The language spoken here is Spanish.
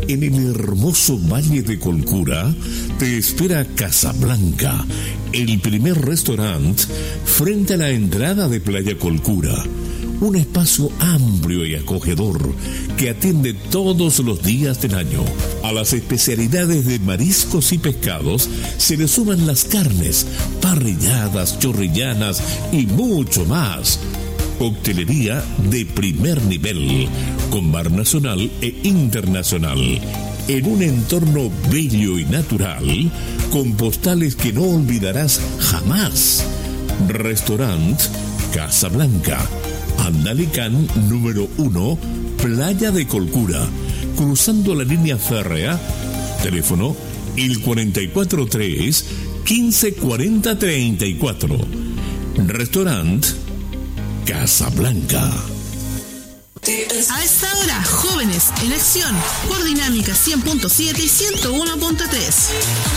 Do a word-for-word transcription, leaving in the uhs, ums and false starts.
En el hermoso Valle de Colcura te espera Casablanca, el primer restaurante frente a la entrada de Playa Colcura. Un espacio amplio y acogedor que atiende todos los días del año. A las especialidades de mariscos y pescados se le suman las carnes, parrilladas, chorrillanas y mucho más. Coctelería de primer nivel, con bar nacional e internacional, en un entorno bello y natural, con postales que no olvidarás jamás. Restaurant Casablanca, Andalicán número uno, Playa de Colcura, cruzando la línea férrea. Teléfono el cuarenta y cuatro tres, quince cuarenta treinta y cuatro. Restaurant Casablanca. A esta hora, jóvenes en acción por Dinámica cien punto siete y ciento uno punto tres.